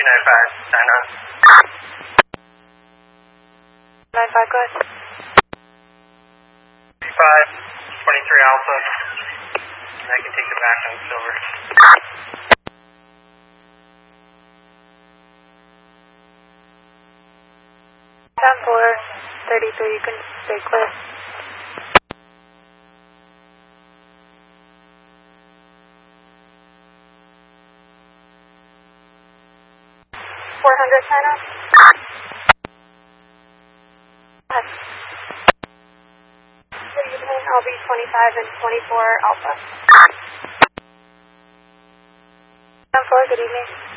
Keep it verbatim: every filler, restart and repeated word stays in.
two nine five, sign on. nine five, go ahead. five, twenty-three Alpha. I can take it back on silver. ten four, thirty-three, you can stay clear. four hundred, China. Good evening, I'll be twenty-five and twenty-four Alpha. ten four, good evening.